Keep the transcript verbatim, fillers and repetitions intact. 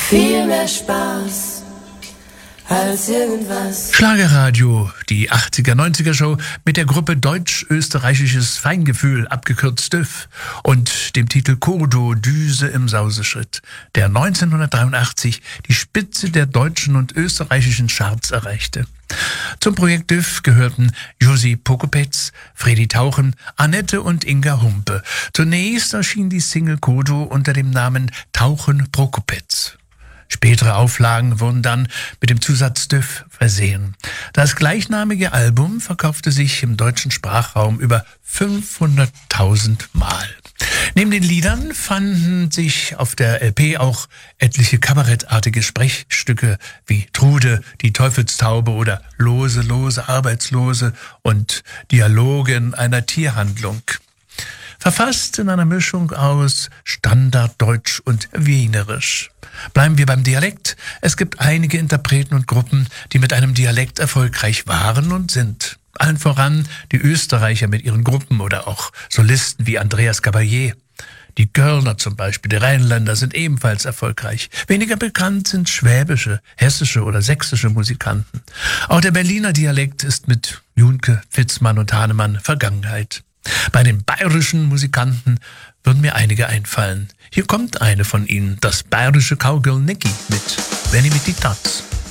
Viel mehr Spaß als irgendwas. Schlagerradio, die achtziger, neunziger Show mit der Gruppe Deutsch-Österreichisches Feingefühl, abgekürzt D Ö F, und dem Titel Kurdo, Düse im Sauseschritt, der neunzehnhundertdreiundachtzig die Spitze der deutschen und österreichischen Charts erreichte. Zum Projekt D Ö F gehörten Josi Pokopetz, Fredi Tauchen, Annette und Inga Humpe. Zunächst erschien die Single Kurdo unter dem Namen Tauchen Prokopetz. Spätere Auflagen wurden dann mit dem Zusatz D Ö F versehen. Das gleichnamige Album verkaufte sich im deutschen Sprachraum über fünfhunderttausend Mal. Neben den Liedern fanden sich auf der L P auch etliche kabarettartige Sprechstücke wie Trude, die Teufelstaube oder Lose, Lose, Arbeitslose und Dialoge in einer Tierhandlung. Verfasst in einer Mischung aus Standarddeutsch und Wienerisch. Bleiben wir beim Dialekt. Es gibt einige Interpreten und Gruppen, die mit einem Dialekt erfolgreich waren und sind. Allen voran die Österreicher mit ihren Gruppen oder auch Solisten wie Andreas Gabalier. Die Kölner zum Beispiel, die Rheinländer sind ebenfalls erfolgreich. Weniger bekannt sind schwäbische, hessische oder sächsische Musikanten. Auch der Berliner Dialekt ist mit Junke, Fitzmann und Hahnemann Vergangenheit. Bei den bayerischen Musikanten würden mir einige einfallen. Hier kommt eine von ihnen, das bayerische Cowgirl Nicky mit Wenn ich mit die Tats.